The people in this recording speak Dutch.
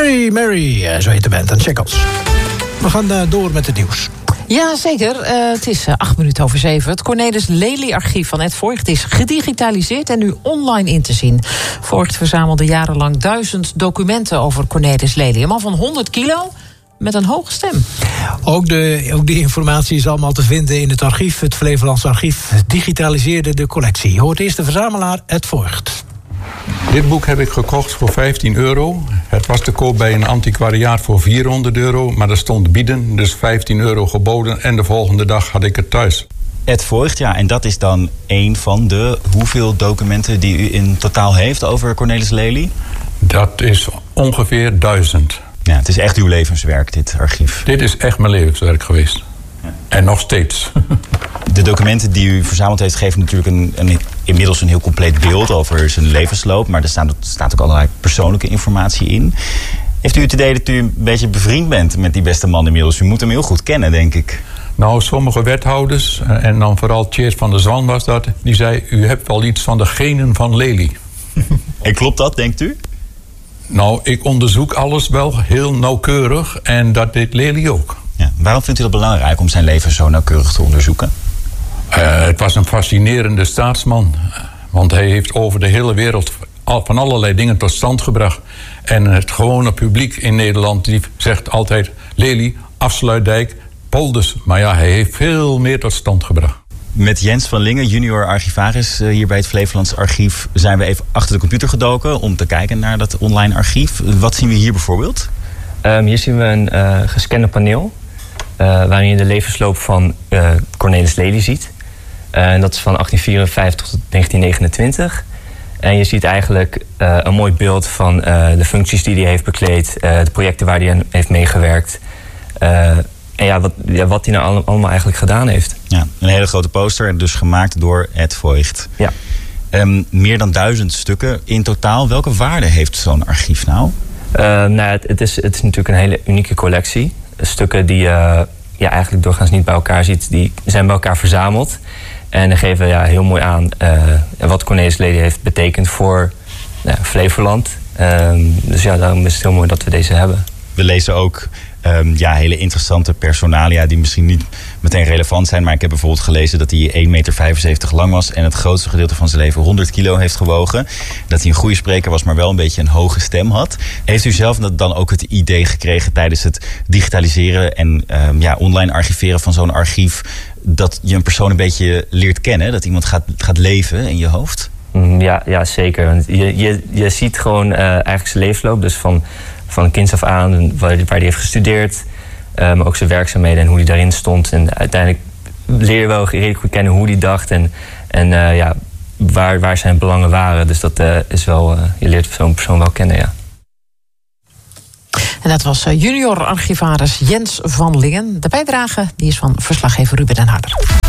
Mary, Mary, zo heet de band. En check ons. We gaan door met het nieuws. Ja, zeker. Het is 7:08. Het Cornelis Lely archief van Ed Voigt is gedigitaliseerd en nu online in te zien. Voigt verzamelde jarenlang 1000 documenten over Cornelis Lely. Een man van 100 kilo met een hoge stem. Ook die informatie is allemaal te vinden in het archief. Het Flevolands Archief digitaliseerde de collectie. Je hoort eerst de verzamelaar Ed Voigt. Dit boek heb ik gekocht voor €15. Het was te koop bij een antiquariaat voor €400, maar er stond bieden, dus €15 geboden en de volgende dag had ik het thuis. Ed Voigt, ja, en dat is dan een van de hoeveel documenten die u in totaal heeft over Cornelis Lely? Dat is ongeveer 1000. Ja, het is echt uw levenswerk, dit archief. Dit is echt mijn levenswerk geweest. Ja. En nog steeds. De documenten die u verzameld heeft geven natuurlijk inmiddels een heel compleet beeld over zijn levensloop. Maar er staat ook allerlei persoonlijke informatie in. Heeft u het idee dat u een beetje bevriend bent met die beste man inmiddels? U moet hem heel goed kennen, denk ik. Nou, sommige wethouders, en dan vooral Tjeerd van der Zwan was dat, die zei, u hebt wel iets van de genen van Lely. En klopt dat, denkt u? Nou, ik onderzoek alles wel heel nauwkeurig en dat deed Lely ook. Ja, waarom vindt u het belangrijk om zijn leven zo nauwkeurig te onderzoeken? Het was een fascinerende staatsman. Want hij heeft over de hele wereld van allerlei dingen tot stand gebracht. En het gewone publiek in Nederland die zegt altijd Lely, Afsluitdijk, polders. Maar ja, hij heeft veel meer tot stand gebracht. Met Jens van Lingen, junior archivaris hier bij het Flevolands Archief, zijn we even achter de computer gedoken om te kijken naar dat online archief. Wat zien we hier bijvoorbeeld? Hier zien we een gescande paneel waarin je de levensloop van Cornelis Lely ziet. En dat is van 1854 tot 1929. En je ziet eigenlijk een mooi beeld van de functies die hij heeft bekleed, de projecten waar hij aan heeft meegewerkt. En wat hij nou allemaal eigenlijk gedaan heeft. Ja, een hele grote poster, dus gemaakt door Ed Voigt. Ja. Meer dan 1000 stukken in totaal. Welke waarde heeft zo'n archief nou? Het is natuurlijk een hele unieke collectie. Stukken die je eigenlijk doorgaans niet bij elkaar ziet, die zijn bij elkaar verzameld. En die geven heel mooi aan wat Cornelis Lely heeft betekend voor Flevoland. Dus ja, daarom is het heel mooi dat we deze hebben. We lezen ook hele interessante personalia die misschien niet meteen relevant zijn. Maar ik heb bijvoorbeeld gelezen dat hij 1,75 meter lang was en het grootste gedeelte van zijn leven 100 kilo heeft gewogen. Dat hij een goede spreker was, maar wel een beetje een hoge stem had. Heeft u zelf dan ook het idee gekregen tijdens het digitaliseren en online archiveren van zo'n archief, dat je een persoon een beetje leert kennen? Dat iemand gaat leven in je hoofd? Ja, zeker. Want je ziet gewoon eigenlijk zijn levensloop. Dus van kinds af aan, waar hij heeft gestudeerd. Maar ook zijn werkzaamheden en hoe hij daarin stond. En uiteindelijk leer je wel redelijk goed kennen hoe hij dacht. En waar zijn belangen waren. Dus dat is wel, je leert zo'n persoon wel kennen, ja. En dat was junior archivaris Jens van Lingen. De bijdrage die is van verslaggever Ruben den Harder.